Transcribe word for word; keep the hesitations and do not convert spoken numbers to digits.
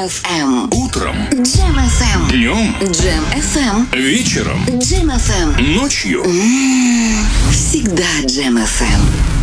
эф эм. Утром, Джем эф эм. днем, Джем эф эм. вечером, Джем эф эм. ночью. Всегда Джем эф эм.